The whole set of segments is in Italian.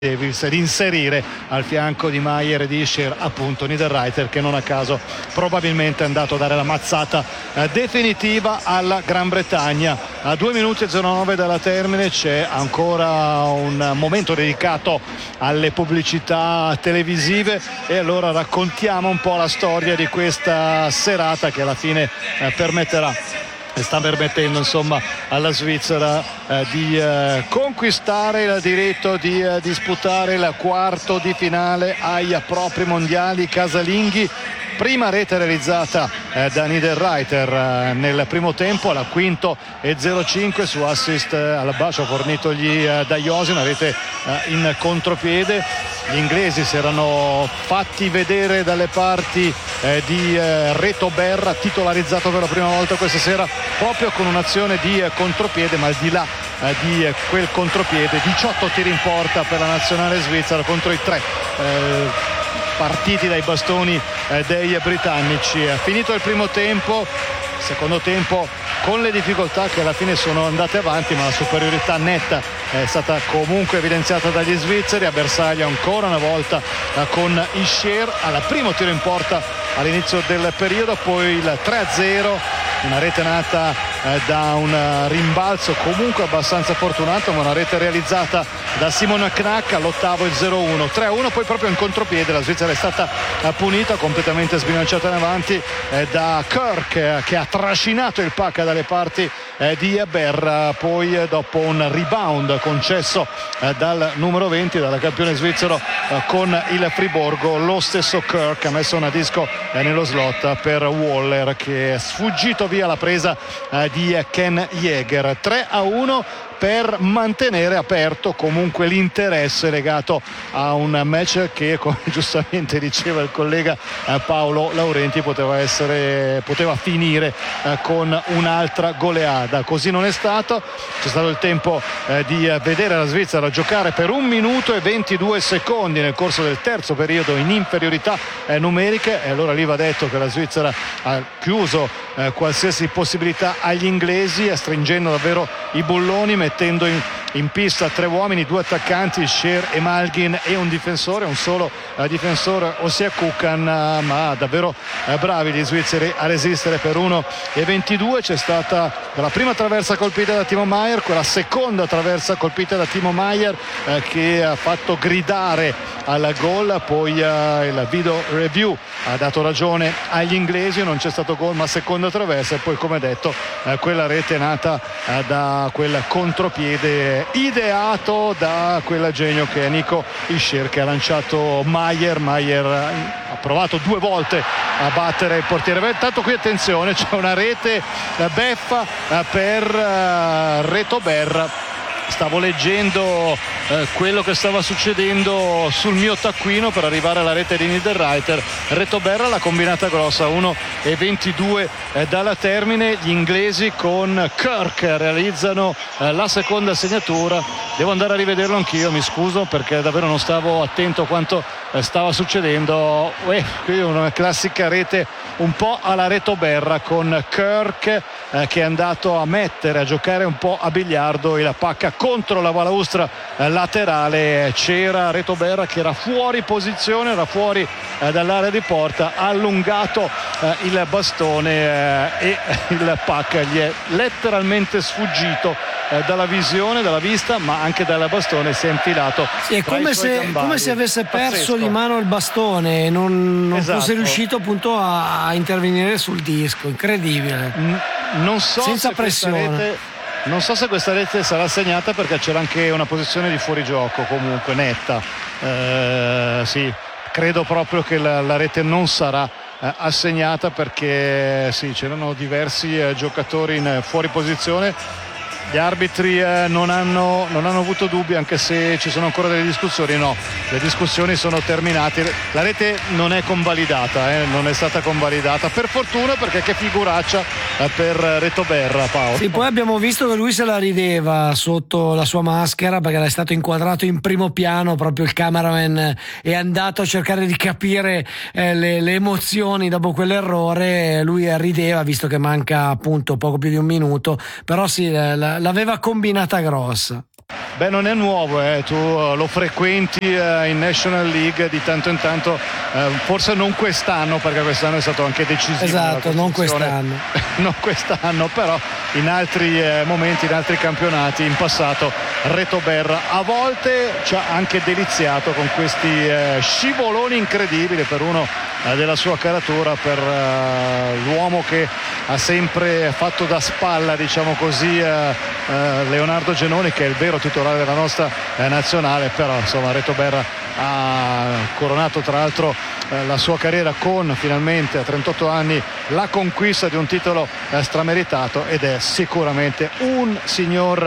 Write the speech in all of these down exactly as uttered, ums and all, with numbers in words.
Davis ed inserire al fianco di Maier e di Scher appunto Niederreiter, che non a caso probabilmente è andato a dare la mazzata eh, definitiva alla Gran Bretagna. A due minuti e zero nove dalla termine c'è ancora un momento dedicato alle pubblicità televisive e allora raccontiamo un po' la storia di questa serata che alla fine eh, permetterà e sta permettendo insomma alla Svizzera eh, di eh, conquistare il diritto di eh, disputare il quarto di finale ai propri mondiali casalinghi. Prima rete realizzata eh, da Niederreiter eh, nel primo tempo alla quinto e zero cinque su assist eh, alla bacio fornitogli eh, da Josi, una rete eh, in contropiede. Gli inglesi si erano fatti vedere dalle parti eh, di eh, Reto Berra, titolarizzato per la prima volta questa sera proprio con un'azione di eh, contropiede, ma al di là eh, di eh, quel contropiede diciotto tiri in porta per la nazionale svizzera contro i tre eh, partiti dai bastoni eh, dei britannici. È finito il primo tempo, secondo tempo con le difficoltà che alla fine sono andate avanti, ma la superiorità netta è stata comunque evidenziata dagli svizzeri. A bersaglio ancora una volta eh, con Ischier al primo tiro in porta all'inizio del periodo, poi il tre a zero, una rete nata eh, da un rimbalzo comunque abbastanza fortunato, ma una rete realizzata da Simon Knack all'ottavo e zero uno, tre a uno. Poi proprio in contropiede la Svizzera è stata eh, punita, completamente sbilanciata in avanti eh, da Kirk eh, che ha trascinato il pack dalle parti eh, di Berra. Poi eh, dopo un rebound concesso eh, dal numero venti, dal campione svizzero eh, con il Friburgo, lo stesso Kirk ha messo una disco eh, nello slot per Waller, che è sfuggito via la presa eh, di Ken Jäger. Tre a uno per mantenere aperto comunque l'interesse legato a un match che, come giustamente diceva il collega eh, Paolo Laurenti, poteva essere poteva finire eh, con un'altra goleada. Così non è stato. C'è stato il tempo eh, di vedere la Svizzera giocare per un minuto e ventidue secondi nel corso del terzo periodo in inferiorità eh, numeriche, e allora lì va detto che la Svizzera ha chiuso eh, qualsiasi possibilità agli inglesi, stringendo davvero i bulloni, mettendo in, in pista tre uomini, due attaccanti, Scher e Malgin, e un difensore, un solo eh, difensore, ossia Kukan, eh, ma davvero eh, bravi gli svizzeri a resistere per uno e ventidue. C'è stata la prima traversa colpita da Timo Maier, quella seconda traversa colpita da Timo Maier eh, che ha fatto gridare al gol, poi eh, il video review ha dato ragione agli inglesi, non c'è stato gol ma seconda traversa, e poi come detto eh, quella rete nata eh, da quel contropiede ideato da quel genio che è Nico Ischier, che ha lanciato Maier. Maier ha provato due volte a battere il portiere. Intanto qui attenzione, c'è una rete eh, beffa eh, per eh, Reto Berra. Stavo leggendo eh, quello che stava succedendo sul mio taccuino per arrivare alla rete di Niederreiter. Reto Berra, la combinata grossa, uno e ventidue eh, dalla termine. Gli inglesi con Kirk realizzano eh, la seconda segnatura. Devo andare a rivederlo anch'io, mi scuso perché davvero non stavo attento a quanto eh, stava succedendo. Eh, qui una classica rete un po' alla Reto Berra, con Kirk eh, che è andato a mettere, a giocare un po' a biliardo il pacca contro la balaustra eh, laterale. C'era Reto Berra che era fuori posizione, era fuori eh, dall'area di porta, ha allungato eh, il bastone eh, e il pack gli è letteralmente sfuggito eh, dalla visione, dalla vista, ma anche dal bastone, si è infilato. Sì, è come se, come se avesse perso Pazzesco. di mano il bastone e non, non esatto. fosse riuscito appunto a, a intervenire sul disco. Incredibile. N- non so senza se pressione. Rete, non so se questa rete sarà segnata, perché c'era anche una posizione di fuorigioco comunque netta. Eh, sì, credo proprio che la, la rete non sarà eh, assegnata, perché sì, c'erano diversi eh, giocatori in eh, fuori posizione. Gli arbitri eh, non, hanno, non hanno avuto dubbi, anche se ci sono ancora delle discussioni. No, le discussioni sono terminate. La rete non è convalidata, eh, non è stata convalidata, per fortuna, perché che figuraccia eh, per Reto Berra, Paolo. Sì, poi abbiamo visto che lui se la rideva sotto la sua maschera, perché era stato inquadrato in primo piano, proprio il cameraman è andato a cercare di capire eh, le, le emozioni dopo quell'errore. Lui rideva, visto che manca appunto poco più di un minuto, però sì, la, l'aveva combinata grossa. Beh, non è nuovo, eh. Tu lo frequenti eh, in National League di tanto in tanto, eh, forse non quest'anno, perché quest'anno è stato anche decisivo. Esatto, non quest'anno. non quest'anno, però in altri eh, momenti, in altri campionati, in passato, Reto Berra a volte ci ha anche deliziato con questi eh, scivoloni incredibili per uno eh, della sua caratura, per eh, l'uomo che ha sempre fatto da spalla, diciamo così, eh, eh, Leonardo Genoni, che è il vero titolare della nostra eh, nazionale. Però insomma Reto Berra ha coronato tra l'altro eh, la sua carriera con finalmente a trentotto anni la conquista di un titolo eh, strameritato, ed è sicuramente un signor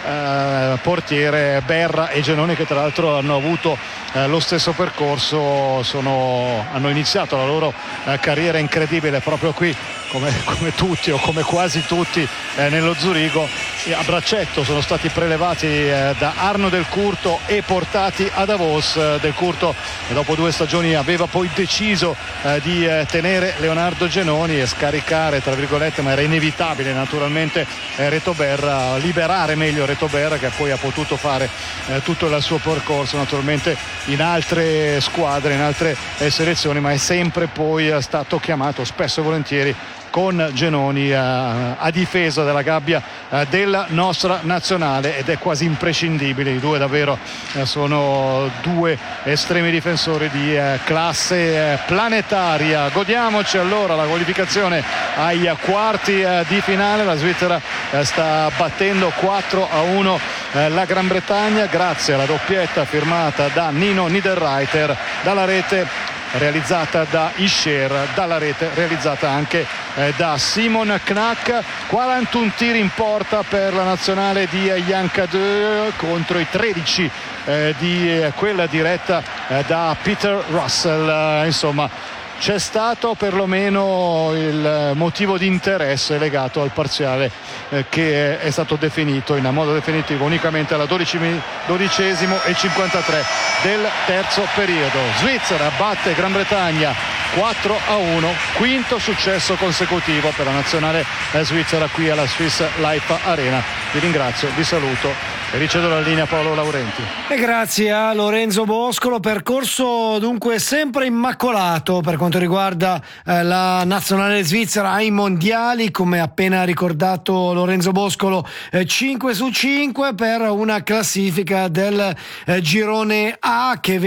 eh, portiere. Berra e Genoni, che tra l'altro hanno avuto eh, lo stesso percorso, sono, hanno iniziato la loro eh, carriera incredibile proprio qui, come, come tutti o come quasi tutti eh, nello Zurigo. A braccetto sono stati prelevati eh, da Arno Del Curto e portati a Davos. Del Curto dopo due stagioni aveva poi deciso eh, di eh, tenere Leonardo Genoni e scaricare, tra virgolette, ma era inevitabile naturalmente, eh, Reto Berra, liberare meglio Reto Berra, che poi ha potuto fare eh, tutto il suo percorso naturalmente in altre squadre, in altre eh, selezioni, ma è sempre poi eh, stato chiamato spesso e volentieri con Genoni eh, a difesa della gabbia eh, della nostra nazionale, ed è quasi imprescindibile. I due davvero eh, sono due estremi difensori di eh, classe eh, planetaria. Godiamoci allora la qualificazione ai quarti eh, di finale. La Svizzera eh, sta battendo quattro a uno eh, la Gran Bretagna grazie alla doppietta firmata da Nino Niederreiter, dalla rete realizzata da Ischer, dalla rete realizzata anche eh, da Simon Knack. quarantuno tiri in porta per la nazionale di Jan Cadeux contro i tredici eh, di eh, quella diretta eh, da Peter Russell. Eh, insomma, c'è stato perlomeno il motivo di interesse legato al parziale eh, che è stato definito in modo definitivo unicamente alla dodicesimo e cinquantatré del terzo periodo. Svizzera batte Gran Bretagna quattro a uno, quinto successo consecutivo per la nazionale eh, svizzera qui alla Swiss Life Arena. Vi ringrazio, vi saluto e ricevo la linea a Paolo Laurenti. E grazie a Lorenzo Boscolo. Percorso dunque sempre immacolato per quanto riguarda eh, la nazionale svizzera ai mondiali, come appena ricordato Lorenzo Boscolo, eh, cinque su cinque per una classifica del eh, girone A che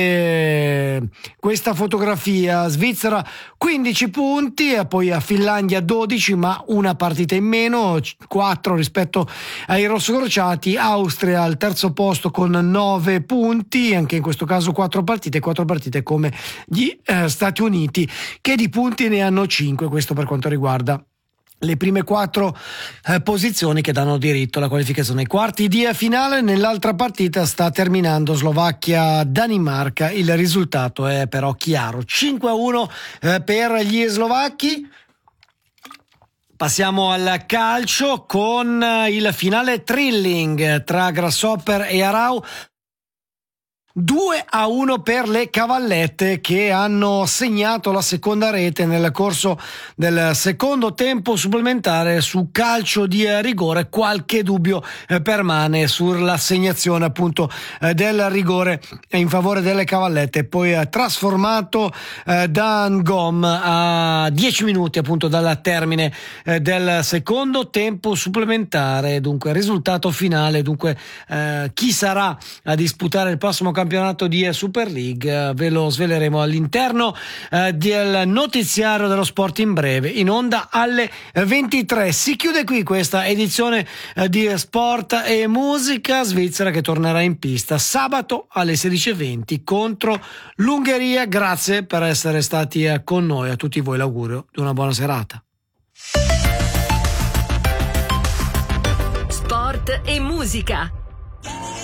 vede questa fotografia: Svizzera quindici punti, e poi a Finlandia dodici, ma una partita in meno, quattro rispetto ai rossocrociati. Austria al terzo posto con nove punti, anche in questo caso quattro partite, quattro partite come gli eh, Stati Uniti, che di punti ne hanno cinque. Questo per quanto riguarda le prime quattro eh, posizioni che danno diritto alla qualificazione ai quarti di finale. Nell'altra partita sta terminando Slovacchia-Danimarca, il risultato è però chiaro, cinque a uno eh, per gli slovacchi. Passiamo al calcio con il finale thrilling tra Grasshopper e Arau. due a uno per le cavallette, che hanno segnato la seconda rete nel corso del secondo tempo supplementare su calcio di rigore. Qualche dubbio eh, permane sull'assegnazione appunto eh, del rigore in favore delle cavallette, poi eh, trasformato eh, da Ngom a dieci minuti appunto dal termine eh, del secondo tempo supplementare. Dunque risultato finale, dunque eh, chi sarà a disputare il prossimo campionato campionato di Super League ve lo sveleremo all'interno eh, del notiziario dello sport in breve, in onda alle ventitré. Si chiude qui questa edizione eh, di Sport e Musica Svizzera, che tornerà in pista sabato alle sedici e venti contro l'Ungheria. Grazie per essere stati eh, con noi, a tutti voi l'augurio di una buona serata. Sport e Musica.